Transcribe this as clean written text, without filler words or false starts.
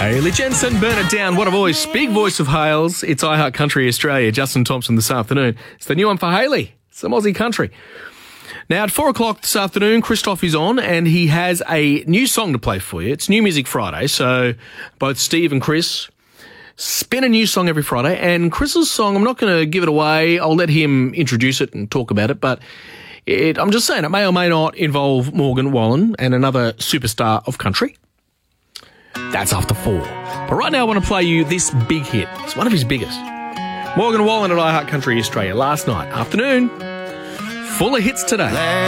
Hayley Jensen, Burn It Down. What a voice. Big voice of Hales. It's iHeart Country Australia. Justin Thompson this afternoon. It's the new one for Hayley. Some Aussie country. Now, at 4 o'clock this afternoon, Christoph is on and he has a new song to play for you. It's New Music Friday, so both Steve and Chris spin a new song every Friday. And Chris's song, I'm not going to give it away. I'll let him introduce it and talk about it, but I'm just saying it may or may not involve Morgan Wallen and another superstar of country. That's after 4. But right now I want to play you this big hit. It's one of his biggest. Morgan Wallen at iHeart Country Australia last night afternoon. Full of hits today.